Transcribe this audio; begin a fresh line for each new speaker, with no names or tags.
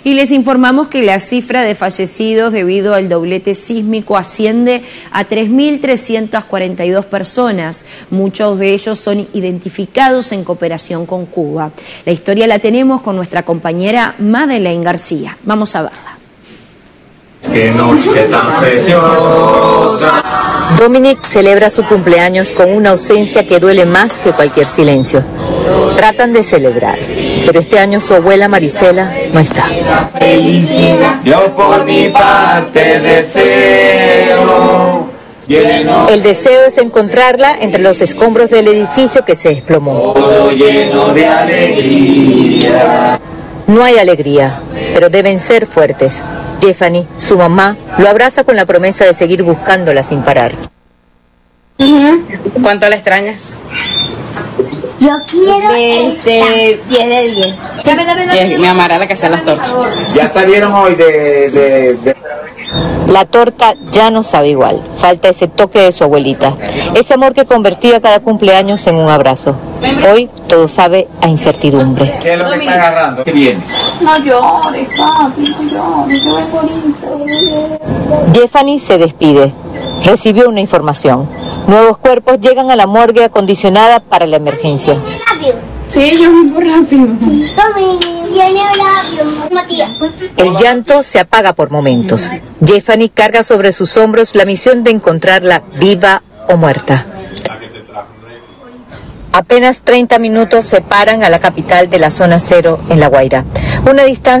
Y les informamos que la cifra de fallecidos debido al doblete sísmico asciende a 3.342 personas. Muchos de ellos son identificados en cooperación con Cuba. La historia la tenemos con nuestra compañera Madeleine García. Vamos a verla.
¡Qué noche tan preciosa!
Dominic celebra su cumpleaños con una ausencia que duele más que cualquier silencio. Tratan de celebrar, pero este año su abuela Marisela no está.
Yo por mi parte deseo.
El deseo es encontrarla entre los escombros del edificio que se desplomó.
Todo lleno de alegría.
No hay alegría, pero deben ser fuertes. Stephanie, su mamá, lo abraza con la promesa de seguir buscándola sin parar.
¿Cuánto la extrañas?
Yo quiero
10 de 10. Y mi mamá era la que hacía las tortas.
Ya salieron hoy de...
La torta ya no sabe igual, falta ese toque de su abuelita, ese amor que convertía cada cumpleaños en un abrazo. Hoy todo sabe a incertidumbre.
¿Qué es lo que está agarrando? ¿Qué viene?
No llores, papi, no llores, yo voy bonito.
Stephanie se despide. Recibió una información. Nuevos cuerpos llegan a la morgue acondicionada para la emergencia.
Rápido.
Sí, yo voy muy rápido.
Tome, viene rápido, Matías.
El llanto se apaga por momentos. Stephanie carga sobre sus hombros la misión de encontrarla viva o muerta. Apenas 30 minutos separan a la capital de la zona cero en La Guaira. Una distancia